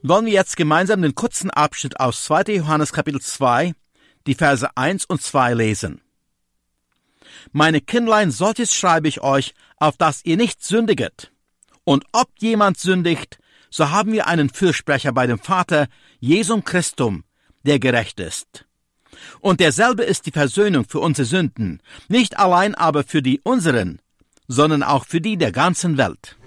wollen wir jetzt gemeinsam den kurzen Abschnitt aus 2. Johannes Kapitel 2, die Verse 1 und 2 lesen. Meine Kindlein, solches schreibe ich euch, auf dass ihr nicht sündiget. Und ob jemand sündigt, so haben wir einen Fürsprecher bei dem Vater, Jesum Christum, der gerecht ist. Und derselbe ist die Versöhnung für unsere Sünden, nicht allein aber für die unseren, sondern auch für die der ganzen Welt.